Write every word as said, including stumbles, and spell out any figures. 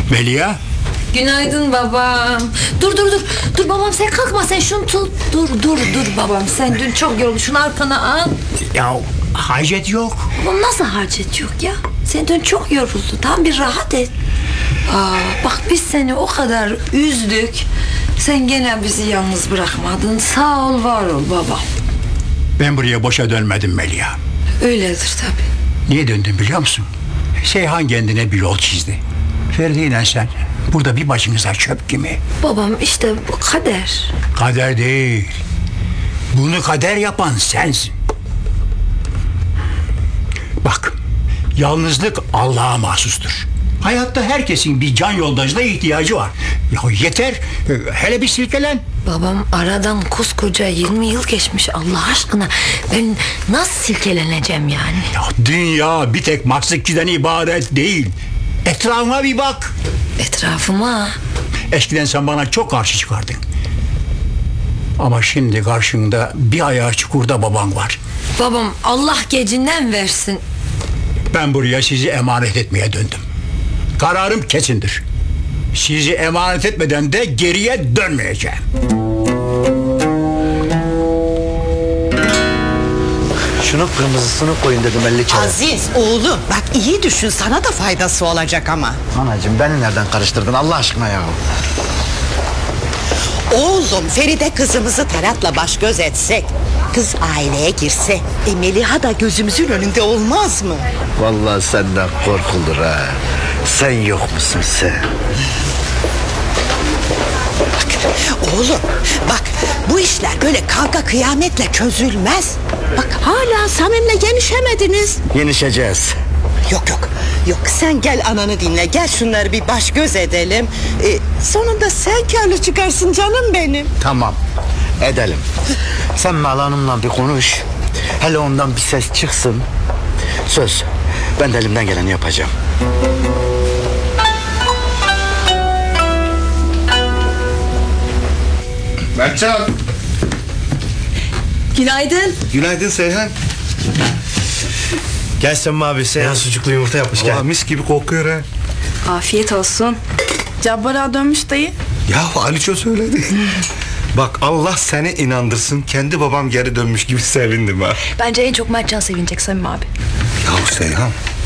Melia. Günaydın babam. Dur dur dur. Dur babam sen kalkma, sen şunu tut. Dur dur dur babam, sen dün çok yoruldun, şunu arkana al. Ya hacet yok. Babam nasıl hacet yok ya? Sen dün çok yoruldun. Tam bir rahat et. Aa, bak biz seni o kadar üzdük. Sen gene bizi yalnız bırakmadın. Sağ ol, var ol babam. Ben buraya boşa dönmedim Melia. Öyledir tabii. Niye döndüm biliyor musun? Seyhan kendine bir yol çizdi. Feride ile sen burada bir başınıza çöp gibi. Babam işte bu kader. Kader değil. Bunu kader yapan sensin. Bak, yalnızlık Allah'a mahsustur. Hayatta herkesin bir can yoldaşına ihtiyacı var. Ya yeter, hele bir silkelen. Babam aradan koskoca yirmi yıl geçmiş, Allah aşkına. Ben nasıl silkeleneceğim yani? Ya dünya bir tek Maksikçiden ibaret değil. Etrafına bir bak. Etrafıma. Eskiden sen bana çok karşı çıkardın. Ama şimdi karşında bir ayağı çukurda baban var. Babam Allah gecinden versin. Ben buraya sizi emanet etmeye döndüm. Kararım kesindir. Sizi emanet etmeden de geriye dönmeyeceğim. Şunun kırmızısını koyun dedim elli kere. Aziz oğlum bak, iyi düşün, sana da faydası olacak ama. Anacığım beni nereden karıştırdın Allah aşkına ya? Oğlum, Feride kızımızı Tarat'la baş göz etsek, kız aileye girse, e Meliha da gözümüzün önünde olmaz mı? Vallahi senden korkulur ha. Sen yok musun sen? Bak oğlum, bak bu işler böyle kavga kıyametle çözülmez. Bak hala Samim'le yenişemediniz. Yenişeceğiz. Yok yok yok, sen gel ananı dinle, gel şunları bir baş göz edelim. Ee, sonunda sen kârlı çıkarsın canım benim. Tamam edelim. Sen Mala Hanım'la bir konuş. Hele ondan bir ses çıksın. Söz, ben de elimden geleni yapacağım. Mertcan. Günaydın. Günaydın Seyhan. Gel sen abi, Seyhan sucuklu yumurta yapmış, gel. Aa, mis gibi kokuyor ha. Afiyet olsun. Cabbar'a dönmüş dayı. Ya Aliço söyledi. Bak Allah seni inandırsın, kendi babam geri dönmüş gibi sevindim ha. Bence en çok Mertcan sevinecek Samim abi. Ya Seyhan,